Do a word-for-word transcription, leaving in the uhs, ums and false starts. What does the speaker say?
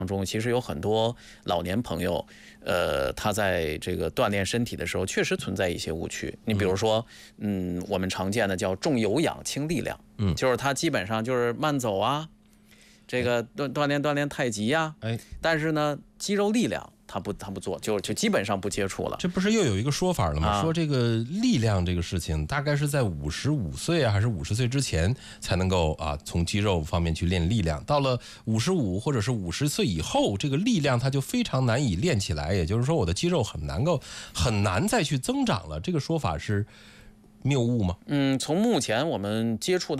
当中，其实有很多老年朋友，呃，他在这个锻炼身体的时候，确实存在一些误区。你比如说，嗯，我们常见的叫重有氧轻力量，嗯，就是他基本上就是慢走啊，这个锻锻炼锻炼太极呀、啊，哎，但是呢，肌肉力量他不他不做，就就基本上不接触了。 这不是又有一个说法了吗？啊、说这个力量这个事情，大概是在五十五岁啊，还是五十岁之前才能够啊，从肌肉方面去练力量。到了五十五或者是五十岁以后，这个力量它就非常难以练起来。也就是说，我的肌肉很难够很难再去增长了。这个说法是谬误吗？ 嗯，从目前我们接触到